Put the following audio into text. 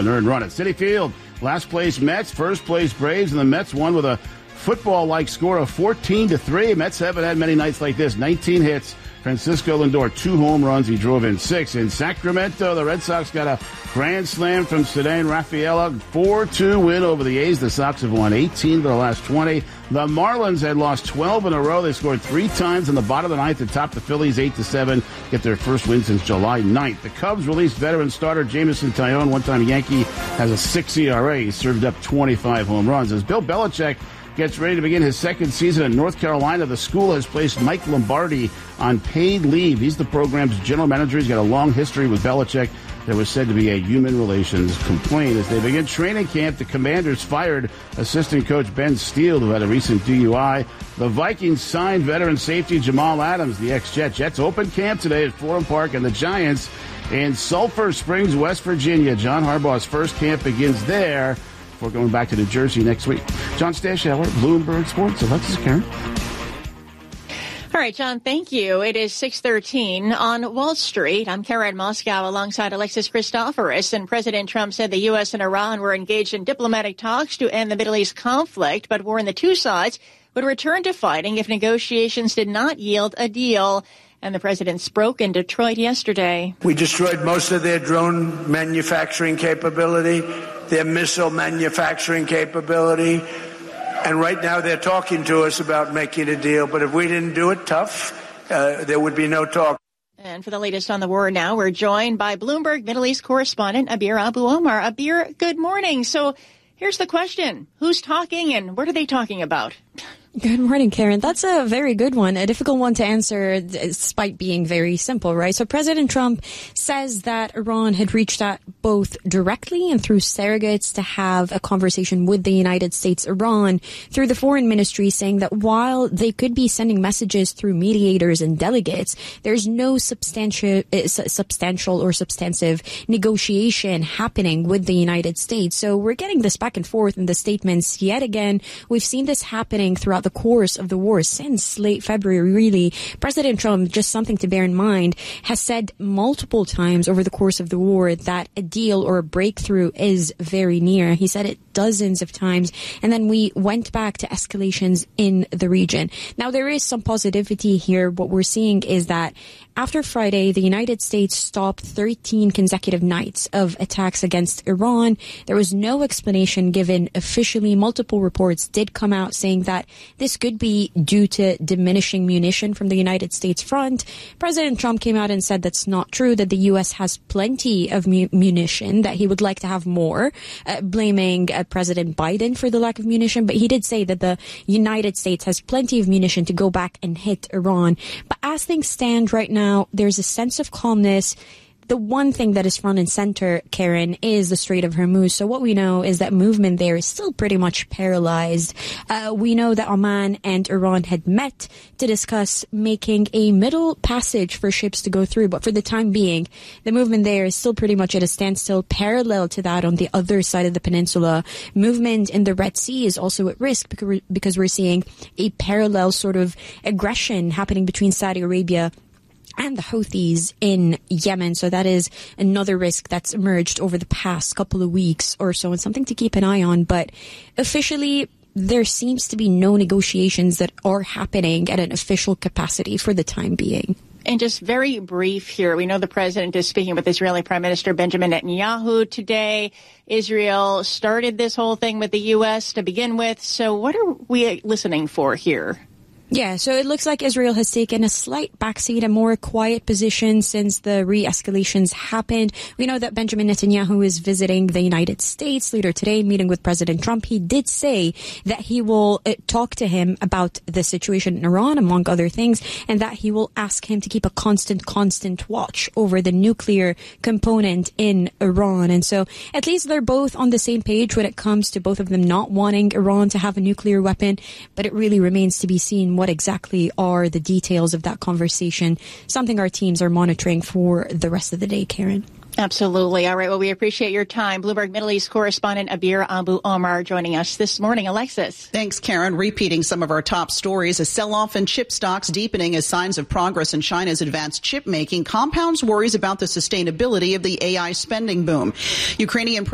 an earned run. At Citi Field, last place Mets, first place Braves, and the Mets won with a football-like score of 14-3. Mets haven't had many nights like this. 19 hits. Francisco Lindor, 2 home runs. He drove in 6. In Sacramento, the Red Sox got a grand slam from Ceddanne Rafaela. 4-2 win over the A's. The Sox have won 18 of their last 20. The Marlins had lost 12 in a row. They scored 3 times in the bottom of the ninth to top the Phillies 8-7, get their first win since July 9th. The Cubs released veteran starter Jameson Taillon, one-time Yankee, has a 6 ERA. He served up 25 home runs. As Bill Belichick gets ready to begin his second season in North Carolina, the school has placed Mike Lombardi on paid leave. He's the program's general manager. He's got a long history with Belichick. There was said to be a human relations complaint. As they begin training camp, the Commanders fired assistant coach Ben Steele, who had a recent DUI. The Vikings signed veteran safety Jamal Adams, the ex-Jet. Jets open camp today at Florham Park, and the Giants in Sulphur Springs, West Virginia. John Harbaugh's first camp begins there before going back to New Jersey next week. John Stashower, Bloomberg Sports. Alexis, Karen. All right, John, thank you. It is 6:13 on Wall Street. I'm Karen Moscow alongside Alexis Christoforous, and President Trump said the U.S. and Iran were engaged in diplomatic talks to end the Middle East conflict, but warned the two sides would return to fighting if negotiations did not yield a deal. And the president spoke in Detroit yesterday. We destroyed most of their drone manufacturing capability, their missile manufacturing capability. And right now they're talking to us about making a deal. But if we didn't do it tough, there would be no talk. And for the latest on the war now, we're joined by Bloomberg Middle East correspondent Abir Abu-Omar. Abir, good morning. So here's the question. Who's talking and what are they talking about? Good morning, Karen. That's a very good one, a difficult one to answer despite being very simple, right? So President Trump says that Iran had reached out both directly and through surrogates to have a conversation with the United States. Iran, through the foreign ministry, saying that while they could be sending messages through mediators and delegates, there's no substantial or substantive negotiation happening with the United States. So we're getting this back and forth in the statements yet again. We've seen this happening throughout the course of the war since late February, really. President Trump, just something to bear in mind, has said multiple times over the course of the war that a deal or a breakthrough is very near. He said it dozens of times, and then we went back to escalations in the region. Now, there is some positivity here. What we're seeing is that after Friday, the United States stopped 13 consecutive nights of attacks against Iran. There was no explanation given officially. Multiple reports did come out saying that this could be due to diminishing munition from the United States front. President Trump came out and said that's not true, that the U.S. has plenty of munition, that he would like to have more, blaming President Biden for the lack of munition. But he did say that the United States has plenty of munition to go back and hit Iran. But as things stand right now, there's a sense of calmness. The one thing that is front and center, Karen, is the Strait of Hormuz. So what we know is that movement there is still pretty much paralyzed. We know that Oman and Iran had met to discuss making a middle passage for ships to go through. But for the time being, the movement there is still pretty much at a standstill. Parallel to that, on the other side of the peninsula, movement in the Red Sea is also at risk because we're seeing a parallel sort of aggression happening between Saudi Arabia and the Houthis in Yemen. So that is another risk that's emerged over the past couple of weeks or so, and something to keep an eye on. But officially, there seems to be no negotiations that are happening at an official capacity for the time being. And just very brief here, we know the president is speaking with Israeli Prime Minister Benjamin Netanyahu today. Israel started this whole thing with the U.S. to begin with. So what are we listening for here? Yeah, so it looks like Israel has taken a slight backseat, a more quiet position since the re-escalations happened. We know that Benjamin Netanyahu is visiting the United States later today, meeting with President Trump. He did say that he will talk to him about the situation in Iran, among other things, and that he will ask him to keep a constant watch over the nuclear component in Iran. And so at least they're both on the same page when it comes to both of them not wanting Iran to have a nuclear weapon, but it really remains to be seen what exactly are the details of that conversation, something our teams are monitoring for the rest of the day, Karen. Absolutely. All right. Well, we appreciate your time. Bloomberg Middle East correspondent Abir Abu-Omar joining us this morning. Alexis. Thanks, Karen. Repeating some of our top stories. A sell-off in chip stocks deepening as signs of progress in China's advanced chip making compounds worries about the sustainability of the AI spending boom. Ukrainian